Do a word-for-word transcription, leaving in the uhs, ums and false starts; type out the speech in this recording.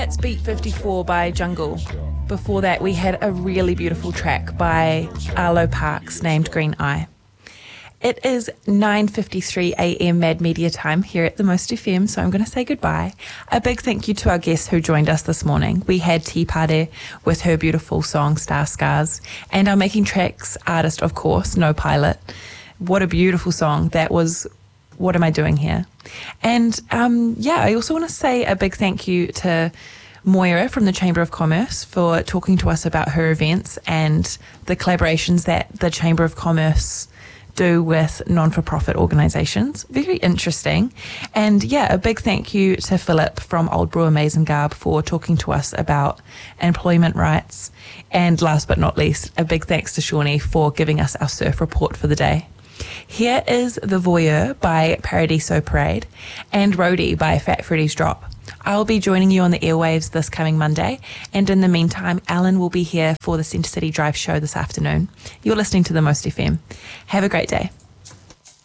That's Beat fifty-four by Jungle. Before that, we had a really beautiful track by Arlo Parks named Green Eye. It is nine fifty-three a m Mad Media time here at the Most F M, so I'm going to say goodbye. A big thank you to our guests who joined us this morning. We had T Pare with her beautiful song Star Scars, and our Making Tracks artist, of course, No Pilot. What a beautiful song. That was What Am I Doing Here? And um, yeah, I also want to say a big thank you to Moira from the Chamber of Commerce for talking to us about her events and the collaborations that the Chamber of Commerce do with non-for-profit organisations. Very interesting. And yeah, a big thank you to Philip from Old Brewer Mazengarb for talking to us about employment rights. And last but not least, a big thanks to Shawnee for giving us our surf report for the day. Here is The Voyeur by Paradiso Parade and Roadie by Fat Freddy's Drop. I'll be joining you on the airwaves this coming Monday, and in the meantime, Alan will be here for the Centre City Drive show this afternoon. You're listening to the Most F M. Have a great day.